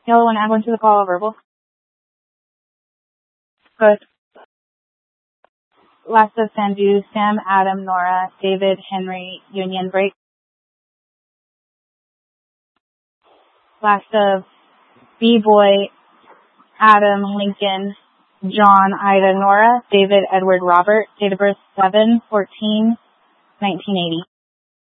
Y'all want to add one to the call verbal? Good. Last of Sanju, Sam, Adam, Nora, David, Henry, Union Break. Last of B-Boy, Adam, Lincoln, John, Ida, Nora, David, Edward, Robert. Date of birth 7/14/1980.